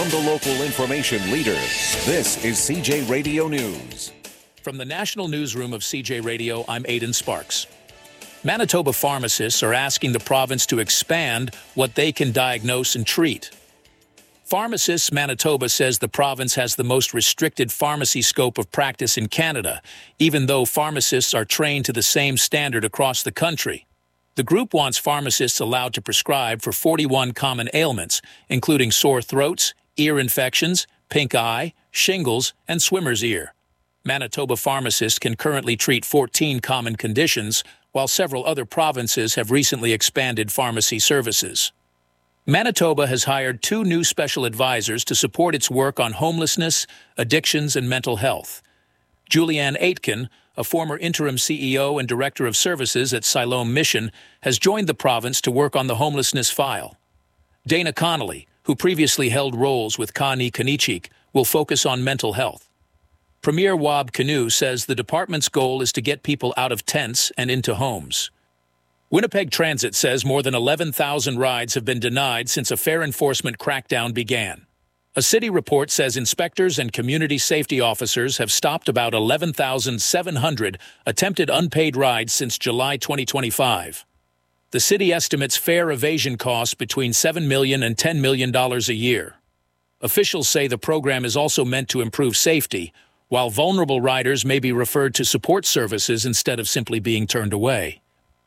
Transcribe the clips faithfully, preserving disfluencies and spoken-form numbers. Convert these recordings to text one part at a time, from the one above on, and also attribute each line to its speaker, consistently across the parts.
Speaker 1: From the local information leader, this is C J Radio News.
Speaker 2: From the National Newsroom of C J Radio, I'm Aidan Sparks. Manitoba pharmacists are asking the province to expand what they can diagnose and treat. Pharmacists Manitoba says the province has the most restricted pharmacy scope of practice in Canada, even though pharmacists are trained to the same standard across the country. The group wants pharmacists allowed to prescribe for forty-one common ailments, including sore throats, ear infections, pink eye, shingles, and swimmer's ear. Manitoba pharmacists can currently treat fourteen common conditions, while several other provinces have recently expanded pharmacy services. Manitoba has hired two new special advisors to support its work on homelessness, addictions, and mental health. Julianne Aitken, a former interim C E O and Director of Services at Siloam Mission, has joined the province to work on the homelessness file. Dana Connolly, who previously held roles with Connie Kanichik, will focus on mental health. Premier Wab Kinew says the department's goal is to get people out of tents and into homes. Winnipeg Transit says more than eleven thousand rides have been denied since a fare enforcement crackdown began. A city report says inspectors and community safety officers have stopped about eleven thousand seven hundred attempted unpaid rides since July twenty twenty-five. The city estimates fare evasion costs between seven million dollars and ten million dollars a year. Officials say the program is also meant to improve safety, while vulnerable riders may be referred to support services instead of simply being turned away.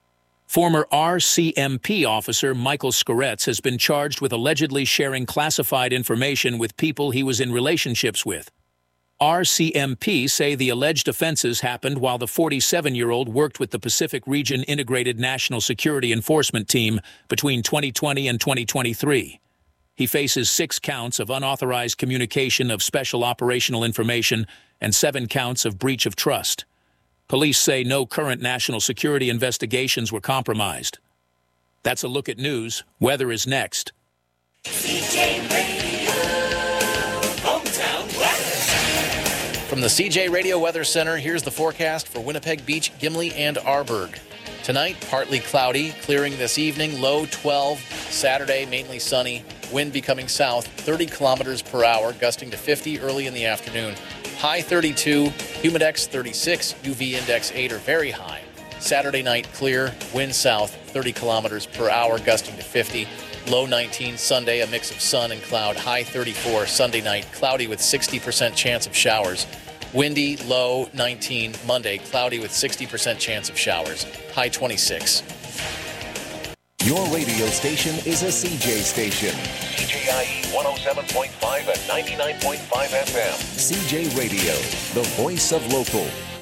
Speaker 2: Former R C M P officer Michael Skoretz has been charged with allegedly sharing classified information with people he was in relationships with. R C M P say the alleged offenses happened while the forty-seven-year-old worked with the Pacific Region Integrated National Security Enforcement Team between twenty twenty and twenty twenty-three. He faces six counts of unauthorized communication of special operational information and seven counts of breach of trust. Police say no current national security investigations were compromised. That's a look at news. Weather is next.
Speaker 3: C J Radio, hometown weather.
Speaker 4: From the C J Radio Weather Center, here's the forecast for Winnipeg Beach, Gimli, and Arborg. Tonight, partly cloudy, clearing this evening, low twelve. Saturday, mainly sunny, wind becoming south, thirty kilometers per hour, gusting to fifty early in the afternoon. High thirty-two, humidex thirty-six, U V index eight or very high. Saturday night clear, wind south, thirty kilometers per hour, gusting to fifty. Low nineteen, Sunday, a mix of sun and cloud. High thirty-four, Sunday night, cloudy with sixty percent chance of showers. Windy, low nineteen, Monday, cloudy with sixty percent chance of showers. High twenty-six.
Speaker 1: Your radio station is a C J station.
Speaker 5: C J I E one oh seven point five and ninety-nine point five F M.
Speaker 1: C J Radio, the voice of local.